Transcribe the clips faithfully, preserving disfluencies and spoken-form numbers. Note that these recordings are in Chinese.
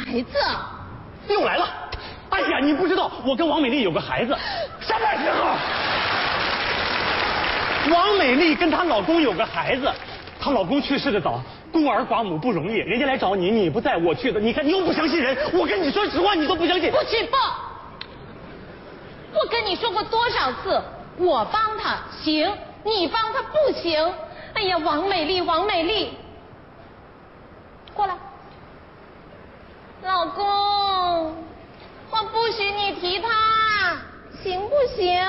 孩子？ 又来了！哎呀，你不知道，我跟王美丽有个孩子。什么时候？王美丽跟她老公有个孩子，她老公去世的早，孤儿寡母不容易，人家来找你，你不在我去的，你看你又不相信人，我跟你说实话，你都不相信。 不许不！我跟你说过多少次，我帮他行，你帮他不行。哎呀，王美丽，王美丽，过来，老公，我不许你提他，行不行？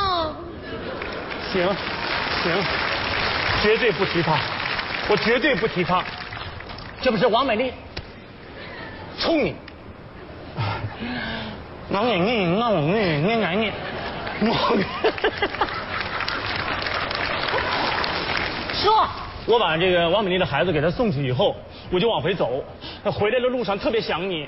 行，行，绝对不提他，我绝对不提他。这不是王美丽聪明，王美丽，那我们那男人， 说， 我把这个王美丽的孩子给她送去以后，我就往回走。回来的路上特别想你。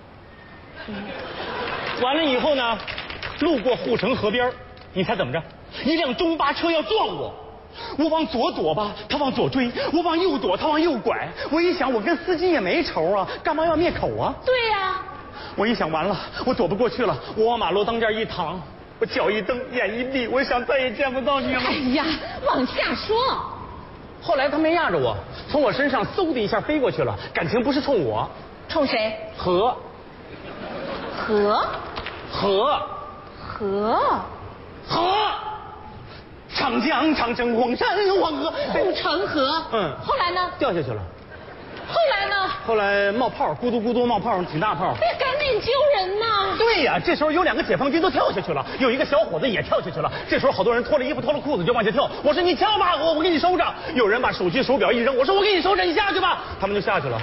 完了以后呢，路过护城河边，你猜怎么着？一辆中巴车要撞我，我往左躲吧，他往左追；我往右躲，他往右拐。我一想，我跟司机也没仇啊，干嘛要灭口啊？ 对呀、啊。 我一想，完了，我躲不过去了，我往马路当间一躺，我脚一蹬，眼一闭，我想再也见不到你了。 哎呀，往下说。 后来他没压着我，从我身上嗖的一下飞过去了，感情不是冲我， 冲谁？ 河。 河。 河。 河。 河。长江、长城、黄山、黄河、 护城河。 嗯。 后来呢？ 掉下去了。 后来呢？ 后来冒泡，咕嘟咕嘟冒泡，挺大泡。 哎，赶紧救人呐！ 对呀，这时候有两个解放军都跳下去了，有一个小伙子也跳下去了。这时候好多人脱了衣服脱了裤子就往下跳。我说你跳吧，我我给你收着。有人把手机手表一扔，我说我给你收着，你下去吧。他们就下去了。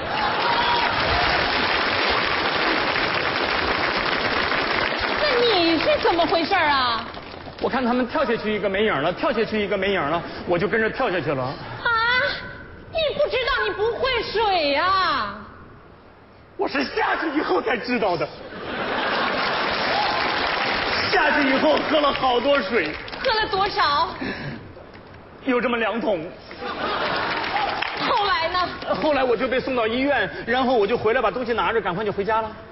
那你是怎么回事啊？ 我看他们跳下去一个没影了，跳下去一个没影了，我就跟着跳下去了。 啊！你不知道你不会水呀、啊？ 我是下去以后才知道的。下去以后喝了好多水。 喝了多少？ 有这么两桶。 后来呢？ 后来我就被送到医院，然后我就回来把东西拿着，赶快就回家了。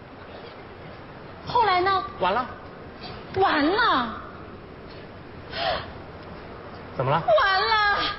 后来呢？ 完了。 完了。 怎么了？ 完了。